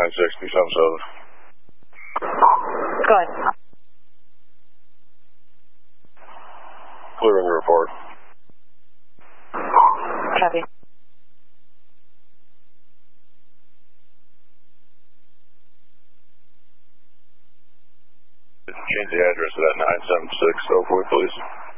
276-277. Go ahead. Clearing the report. Copy. Change the address to that 976 Oakwood, please.